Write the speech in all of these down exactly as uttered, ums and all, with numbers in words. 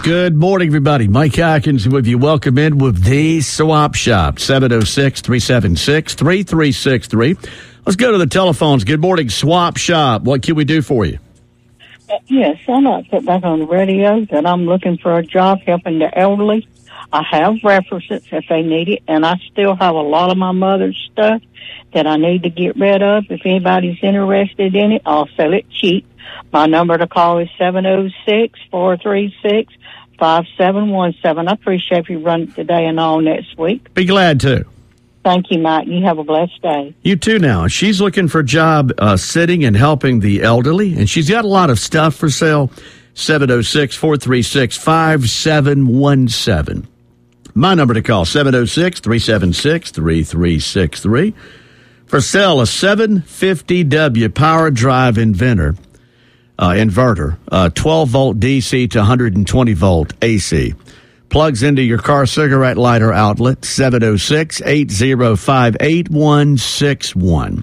Good morning, everybody. Mike Hawkins with you. Welcome in with the Swap Shop, seven oh six, three seven six, three three six three. Let's go to the telephones. Good morning, Swap Shop. What can we do for you? Uh, yes, I'd like to put back on the radio that I'm looking for a job helping the elderly. I have references if they need it, and I still have a lot of my mother's stuff that I need to get rid of. If anybody's interested in it, I'll sell it cheap. My number to call is seven oh six, four three six, five seven one seven. I appreciate you running today and all next week. Be glad to. Thank you, Mike. You have a blessed day. You too now. She's looking for a job uh, sitting and helping the elderly, and she's got a lot of stuff for sale. seven oh six, four three six, five seven one seven. My number to call, seven oh six, three seven six, three three six three. For sale, a seven fifty W Power Drive Inventor, uh, inverter, uh, twelve volt D C to one hundred twenty volt A C. Plugs into your car cigarette lighter outlet, seven oh six, eight oh five, eight one six one.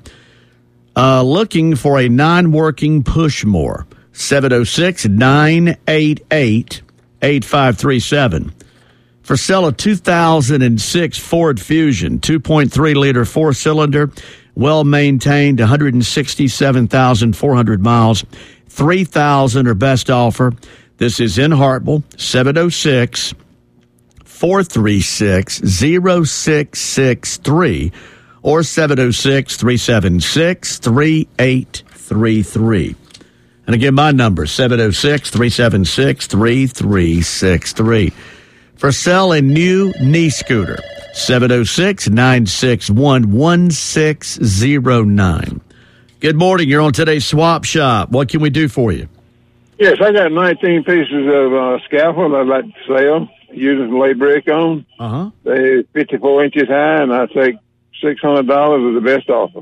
Uh, looking for a non-working push-more, seven oh six, nine eight eight, eight five three seven. For sale, a two thousand six Ford Fusion, two point three liter four-cylinder, well-maintained, one hundred sixty-seven thousand four hundred miles, three thousand dollars or best offer. This is in Hartwell, seven oh six, four three six, oh six six three or seven oh six, three seven six, three eight three three. And again, my number, seven oh six, three seven six, three three six three. For sale, a new knee scooter, seven oh six, nine six one, one six oh nine. Good morning. You're on today's Swap Shop. What can we do for you? Yes, I got nineteen pieces of uh, scaffold I'd like to sell, using to lay brick on. Uh-huh. They're fifty-four inches high, and I take six hundred dollars as the best offer.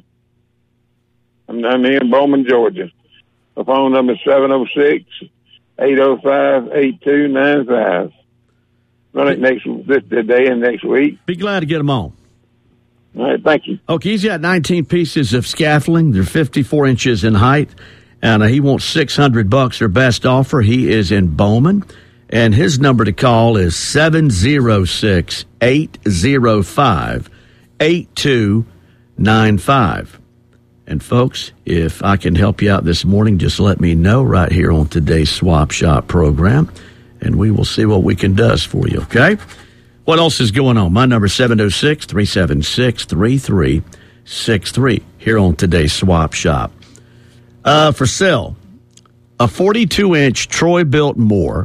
I'm, I'm in Bowman, Georgia. The phone number is seven oh six, eight oh five, eight two nine five. Run it next this day and next week. Be glad to get them on. All right, thank you. Okay, he's got nineteen pieces of scaffolding. They're fifty-four inches in height, and uh, he wants six hundred bucks or best offer. He is in Bowman, and his number to call is seven oh six, eight oh five, eight two nine five. And folks, if I can help you out this morning, just let me know right here on today's Swap Shop program, and we will see what we can do for you, okay? What else is going on? My number is seven oh six, three seven six, three three six three here on today's Swap Shop. Uh, for sale, a forty-two inch Troy-built mower,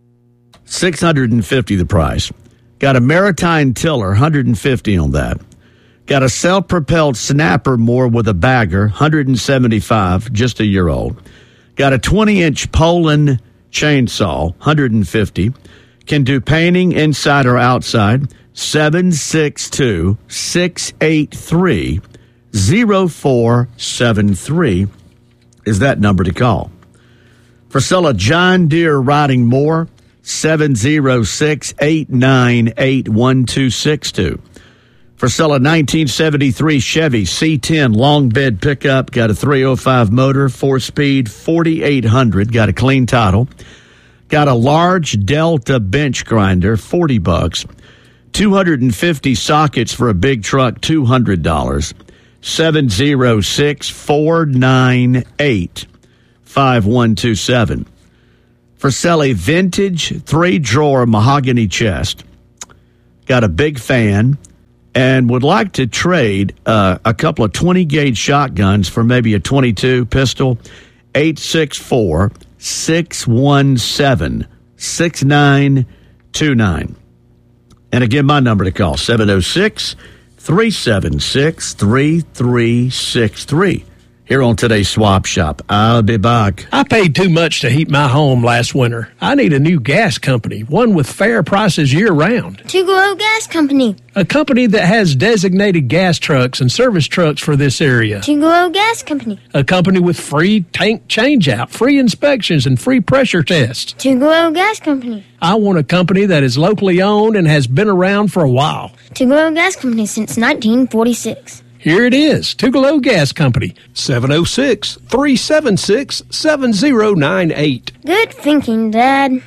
six hundred fifty dollars the price. Got a Maritime tiller, one hundred fifty dollars on that. Got a self-propelled snapper mower with a bagger, one hundred seventy-five dollars, just a year old. Got a twenty inch Poland chainsaw, one hundred fifty dollars. Can do painting inside or outside. seven six two, six eight three, oh four seven three is that number to call. For sale, a John Deere riding mower, seven oh six, eight nine eight, one two six two. For sale, a nineteen seventy-three Chevy C ten long bed pickup, got a three oh five motor, four-speed, forty-eight hundred, got a clean title. Got a large Delta bench grinder, forty bucks. two hundred fifty sockets for a big truck, two hundred dollars. seven oh six, four nine eight, five one two seven. For sale, a vintage three-drawer mahogany chest. Got a big fan and would like to trade uh, a couple of twenty gauge shotguns for maybe a twenty-two pistol. eight six four, six one seven, six nine two nine. And again, my number to call, seven oh six, three seven six, three three six three. Here on today's Swap Shop. I'll be back. I paid too much to heat my home last winter. I need a new gas company, one with fair prices year-round. Tugolo Gas Company. A company that has designated gas trucks and service trucks for this area. Tugolo Gas Company. A company with free tank changeout, free inspections, and free pressure tests. Tugolo Gas Company. I want a company that is locally owned and has been around for a while. Tugolo Gas Company since nineteen forty-six. Here it is, Tugolo Gas Company, seven oh six, three seven six, seven oh nine eight. Good thinking, Dad.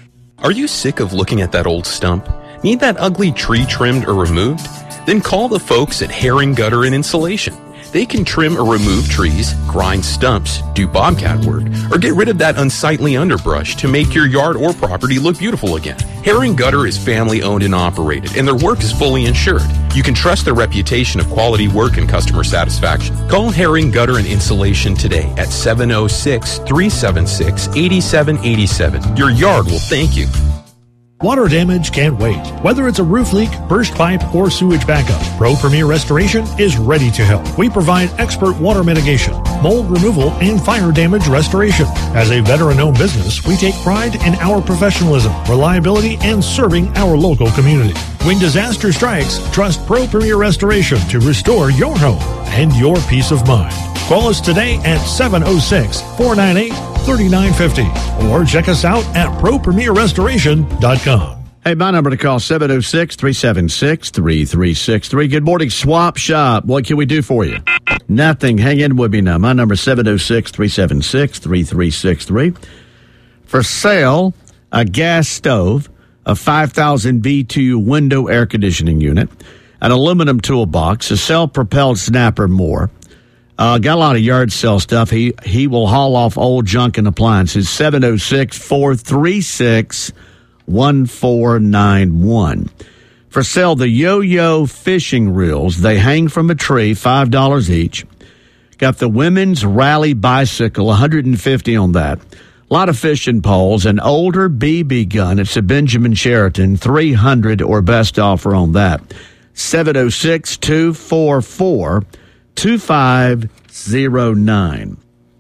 Are you sick of looking at that old stump? Need that ugly tree trimmed or removed? Then call the folks at Herring Gutter and Insulation. They can trim or remove trees, grind stumps, do bobcat work, or get rid of that unsightly underbrush to make your yard or property look beautiful again. Herring Gutter is family owned and operated, and their work is fully insured. You can trust their reputation of quality work and customer satisfaction. Call Herring Gutter and Insulation today at seven oh six, three seven six, eight seven eight seven. Your yard will thank you. Water damage can't wait. Whether it's a roof leak, burst pipe, or sewage backup, Pro Premier Restoration is ready to help. We provide expert water mitigation, mold removal, and fire damage restoration. As a veteran-owned business, we take pride in our professionalism, reliability, and serving our local community. When disaster strikes, trust Pro Premier Restoration to restore your home and your peace of mind. Call us today at seven oh six, four nine eight, three nine five oh or check us out at pro premier restoration dot com. Hey, my number to call, seven oh six, three seven six, three three six three. Good morning, Swap Shop. What can we do for you? Nothing. Hang in with me now. My number is seven oh six, three seven six, three three six three. For sale, a gas stove, a five thousand B T U window air conditioning unit, an aluminum toolbox, a self-propelled snapper, more. Uh, got a lot of yard sale stuff. He he will haul off old junk and appliances. seven oh six, four three six, one four nine one. For sale, the Yo-Yo fishing reels. They hang from a tree, five dollars each. Got the women's rally bicycle, one hundred fifty dollars on that. A lot of fishing poles. An older B B gun. It's a Benjamin Sheraton, three hundred dollars or best offer on that. seven oh six, two four four, two five oh nine.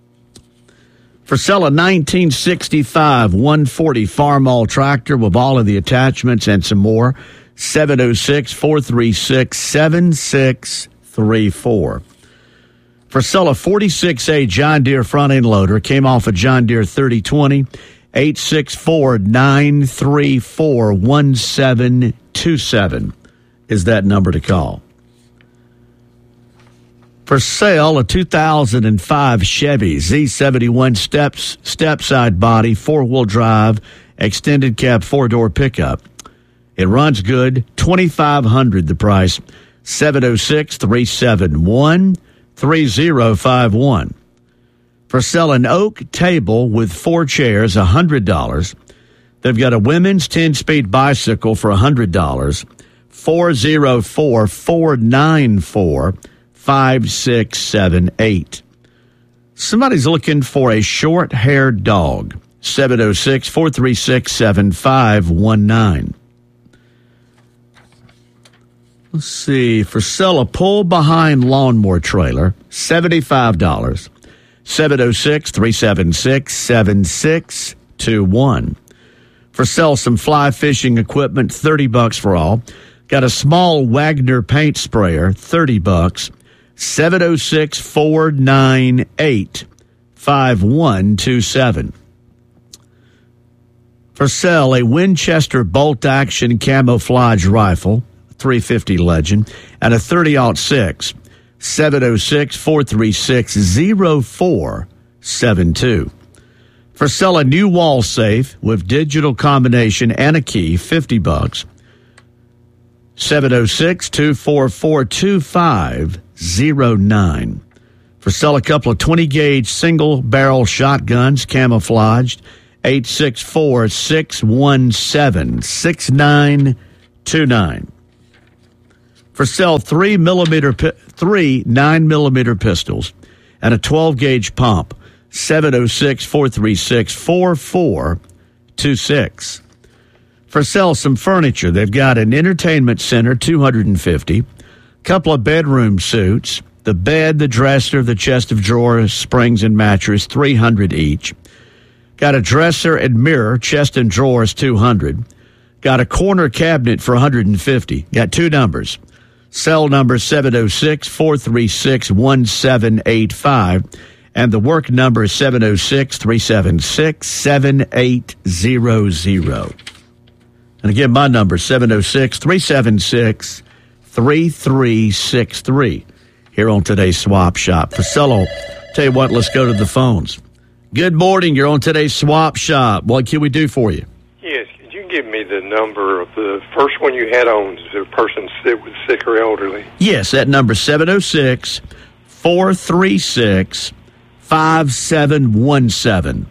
For sale, a nineteen sixty-five one forty Farmall tractor with all of the attachments and some more. seven oh six, four three six, seven six three four. For sale, a forty-six A John Deere front-end loader. Came off a John Deere thirty twenty. eight six four, nine three four, one seven two seven is that number to call. For sale, a two thousand five Chevy Z seventy-one steps, step-side body, four-wheel drive, extended cab, four-door pickup. It runs good, twenty-five hundred dollars the price, seven oh six, three seven one, three oh five one. For sale, an oak table with four chairs, one hundred dollars. They've got a women's ten-speed bicycle for one hundred dollars, four oh four, four nine four, five six seven eight. Somebody's looking for a short-haired dog. seven oh six, four three six, seven five one nine. Let's see. For sale, a pull-behind lawnmower trailer, seventy-five dollars. seven oh six, three seven six, seven six two one. For sale, some fly fishing equipment, thirty bucks for all. Got a small Wagner paint sprayer, thirty bucks. seven oh six, four nine eight, five one two seven. For sale, a Winchester bolt-action camouflage rifle, three fifty Legend, and a thirty aught six, seven oh six, four three six, oh four seven two. For sale, a new wall safe with digital combination and a key, fifty bucks, seven oh six, two four four, two five oh nine. For sale, a couple of twenty gauge single barrel shotguns, camouflaged, eight six four, six one seven, six nine two nine. For sale, three millimeter, three nine millimeter pistols and a twelve gauge pump, seven oh six, four three six, four four two six. For sale, some furniture. They've got an entertainment center, two hundred fifty, couple of bedroom suits, the bed, the dresser, the chest of drawers, springs and mattress, three hundred each. Got a dresser and mirror, chest and drawers, two hundred. Got a corner cabinet for one hundred fifty. Got two numbers. Cell number seven oh six, four three six, one seven eight five. And the work number is seven oh six, three seven six, seven eight zero zero. And again, my number, seven oh six, three seven six, three three six three. Here on today's Swap Shop. Priscilla, tell you what, let's go to the phones. Good morning. You're on today's Swap Shop. What can we do for you? Yes. Could you give me the number of the first one you had on? Is a person sick, was sick or elderly? Yes, that number seven oh six, four three six, five seven one seven.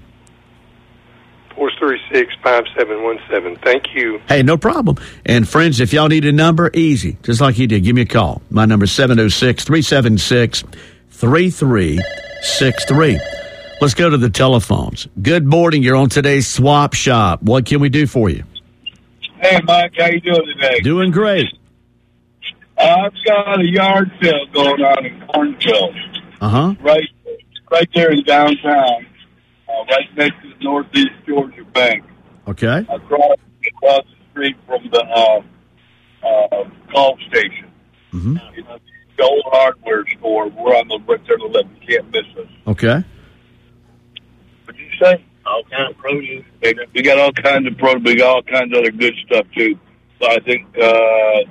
four three six, five seven one seven. Thank you. Hey, no problem. And friends, if y'all need a number, easy. Just like you did, give me a call. My number is seven oh six, three seven six, three three six three. Let's go to the telephones. Good morning. You're on today's Swap Shop. What can we do for you? Hey, Mike. How you doing today? Doing great. Uh, I've got a yard sale going on in Cornville. Uh-huh. Right, right there in downtown, uh, right next to the Northeast Georgia Bank. Okay. Across, across the street from the uh, uh, golf station. Mm-hmm. You know, the old hardware store. We're on the right there to the left. You can't miss us. Okay. What did you say? All kind of produce. We got all kinds of produce. We got all kinds of other good stuff, too. So I think uh,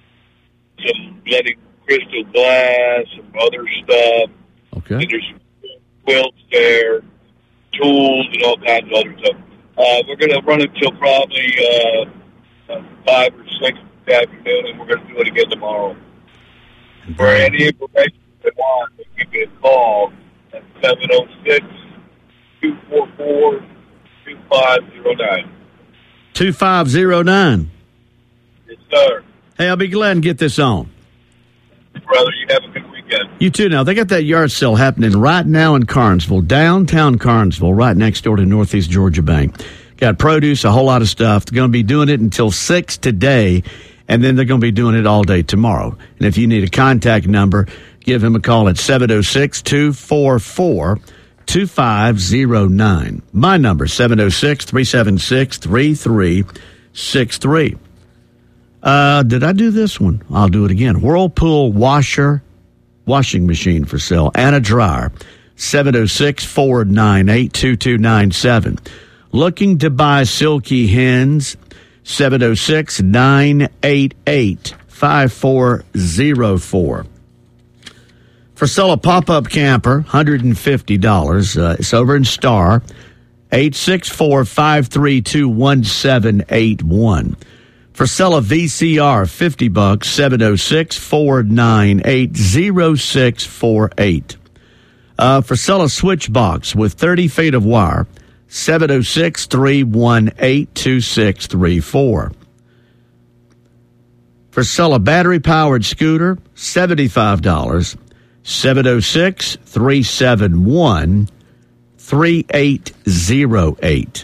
some bloody crystal glass, some other stuff. Okay. And there's quilts there, tools, and all kinds of other stuff. Uh, we're going to run it till probably uh, uh, five or six this afternoon, and we're going to do it again tomorrow. For any information you want, give me a call at seven oh six, two four four, two five oh nine. two five oh nine. Yes, sir. Hey, I'll be glad to get this on. Brother, you have a good weekend. You too. Now, they got that yard sale happening right now in Carnesville, downtown Carnesville, right next door to Northeast Georgia Bank. Got produce, a whole lot of stuff. They're going to be doing it until six today, and then they're going to be doing it all day tomorrow. And if you need a contact number, give him a call at seven oh six, two four four, two five oh nine. My number, seven oh six, three seven six, three three six three. Uh, did I do this one? I'll do it again. Whirlpool washer, washing machine for sale, and a dryer, seven oh six, four nine eight, two two nine seven. Looking to buy silky hens, seven oh six, nine eight eight, five four oh four. For sale, a pop-up camper, one hundred fifty dollars. Uh, it's over in Star, eight six four, five three two, one seven eight one. For sale, a V C R, fifty bucks, seven oh six, four nine eight, oh six four eight. Uh, for sale, a switch box with thirty feet of wire, seven oh six, three one eight, two six three four. For sale, a battery-powered scooter, seventy-five dollars, seven oh six, three seven one, three eight oh eight.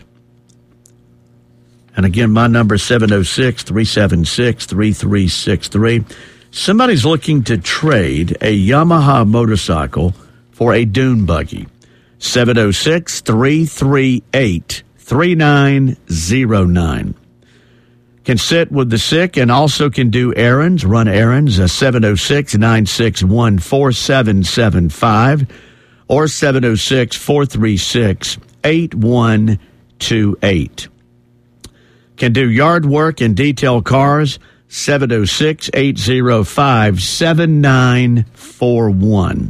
And again, my number is seven oh six, three seven six, three three six three. Somebody's looking to trade a Yamaha motorcycle for a dune buggy. seven oh six, three three eight, three nine oh nine. Can sit with the sick and also can do errands, run errands, uh, seven oh six, nine six one, four seven seven five or seven oh six, four three six, eight one two eight. Can do yard work and detail cars, seven oh six, eight oh five, seven nine four one.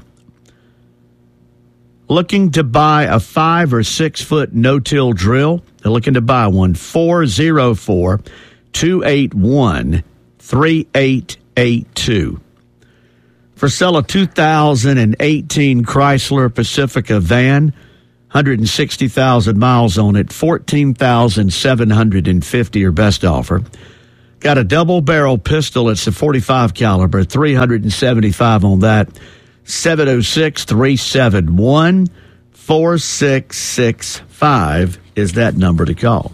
Looking to buy a five or six foot no-till drill? They're looking to buy one, four oh four, two eight one, three eight eight two. For sale, a two thousand eighteen Chrysler Pacifica van, one hundred sixty thousand miles on it, fourteen thousand seven hundred fifty dollars, or best offer. Got a double barrel pistol. It's a forty-five caliber, three hundred seventy-five on that. seven oh six, three seven one, four six six five is that number to call.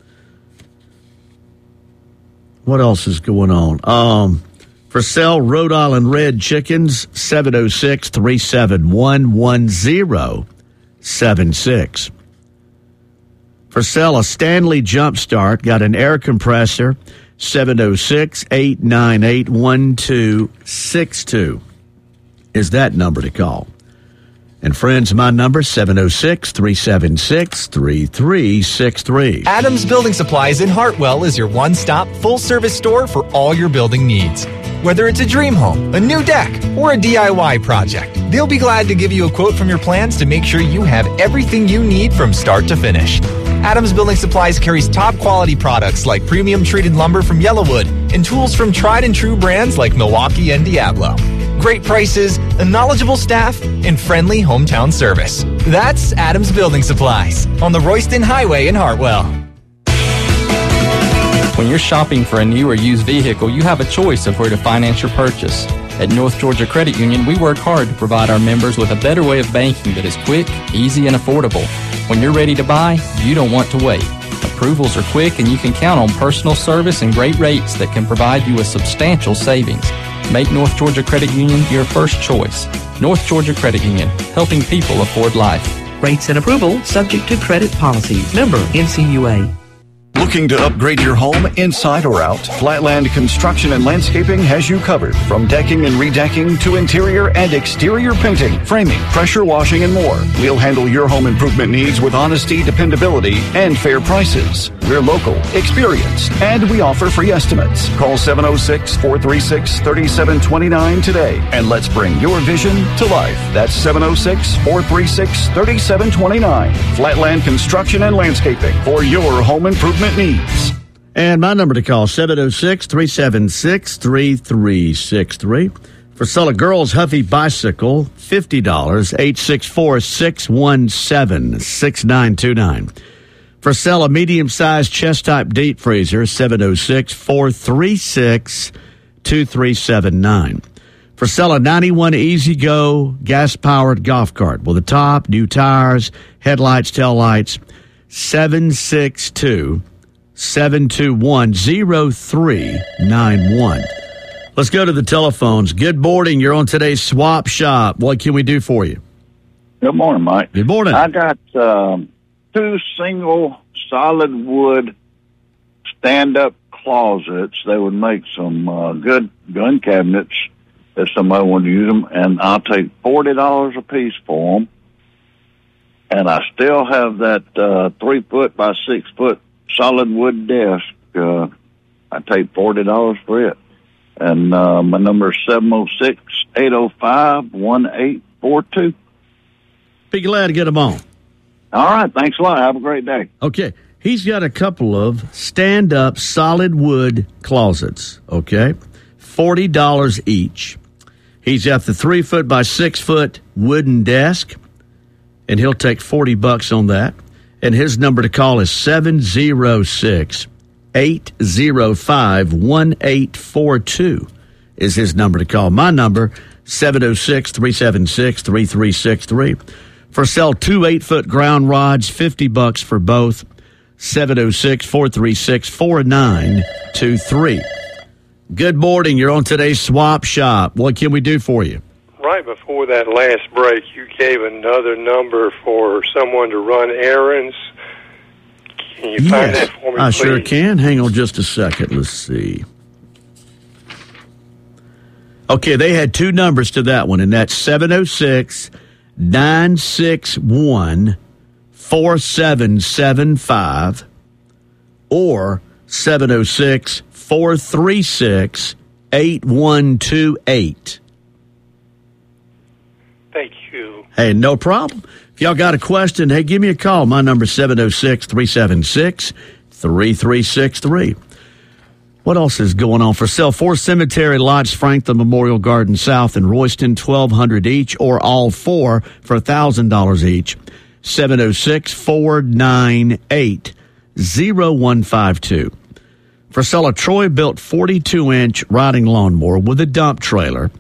What else is going on? Um, for sale, Rhode Island Red Chickens, seven oh six, three seven one, one oh seven six. For sale, a Stanley Jump Start, got an air compressor, seven oh six, eight nine eight, one two six two is that number to call. And friends, my number, seven oh six, three seven six, three three six three. Adams Building Supplies in Hartwell is your one-stop, full-service store for all your building needs. Whether it's a dream home, a new deck, or a D I Y project, they'll be glad to give you a quote from your plans to make sure you have everything you need from start to finish. Adams Building Supplies carries top quality products like premium treated lumber from Yellowwood and tools from tried and true brands like Milwaukee and Diablo. Great prices, a knowledgeable staff, and friendly hometown service. That's Adams Building Supplies on the Royston Highway in Hartwell. When you're shopping for a new or used vehicle, you have a choice of where to finance your purchase. At North Georgia Credit Union, we work hard to provide our members with a better way of banking that is quick, easy, and affordable. When you're ready to buy, you don't want to wait. Approvals are quick, and you can count on personal service and great rates that can provide you with substantial savings. Make North Georgia Credit Union your first choice. North Georgia Credit Union, helping people afford life. Rates and approval subject to credit policy. Member N C U A. Looking to upgrade your home inside or out? Flatland Construction and Landscaping has you covered. From decking and redecking to interior and exterior painting, framing, pressure washing, and more. We'll handle your home improvement needs with honesty, dependability, and fair prices. We're local, experienced, and we offer free estimates. Call seven oh six, four three six, three seven two nine today, and let's bring your vision to life. That's seven oh six, four three six, three seven two nine. Flatland Construction and Landscaping for your home improvement needs. And my number to call, seven oh six, three seven six, three three six three. For sell a girl's Huffy bicycle, fifty dollars, eight six four, six one seven, six nine two nine. For sell a medium-sized chest-type deep freezer, seven oh six, four three six, two three seven nine. For sell a ninety-one E-Z-Go gas-powered golf cart with a top, new tires, headlights, taillights, seven six two, seven two one, zero three nine one. Let's go to the telephones. Good morning. You're on today's Swap Shop. What can we do for you? Good morning, Mike. Good morning. I got um, two single solid wood stand-up closets. They would make some uh, good gun cabinets if somebody wanted to use them, and I'll take forty dollars a piece for them. And I still have that uh, three foot by six foot solid wood desk. Uh, I take forty dollars for it. And uh, my number is seven oh six, eight oh five, one eight four two. Be glad to get them on. All right. Thanks a lot. Have a great day. Okay. He's got a couple of stand-up solid wood closets, okay? forty dollars each. He's got the three foot by six foot wooden desk, and he'll take forty bucks on that. And his number to call is seven oh six, eight oh five, one eight four two is his number to call. My number, seven oh six, three seven six, three three six three. For sell two eight-foot ground rods, fifty bucks for both, seven oh six, four three six, four nine two three. Good morning. You're on today's Swap Shop. What can we do for you? Right before that last break, you gave another number for someone to run errands. Can you yes, find that for me, I please? sure can. Hang on just a second. Let's see. Okay, they had two numbers to that one, and that's seven oh six, nine six one, four seven seven five or seven oh six, four three six, eight one two eight. Thank you. Hey, no problem. If y'all got a question, hey, give me a call. My number is seven oh six, three seven six, three three six three. What else is going on for sale? Four cemetery lots, Franklin Memorial Garden South and Royston, twelve hundred dollars each, or all four for one thousand dollars each. seven oh six, four nine eight, oh one five two. For sale, a Troy-built forty-two inch riding lawnmower with a dump trailer.